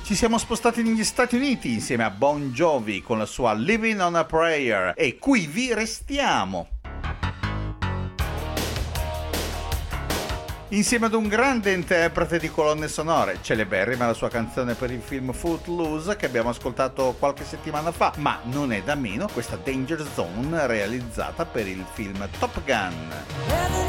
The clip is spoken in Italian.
Ci siamo spostati negli Stati Uniti insieme a Bon Jovi con la sua Living on a Prayer e qui vi restiamo. Insieme ad un grande interprete di colonne sonore, celeberrima la sua canzone per il film Footloose che abbiamo ascoltato qualche settimana fa, ma non è da meno questa Danger Zone realizzata per il film Top Gun.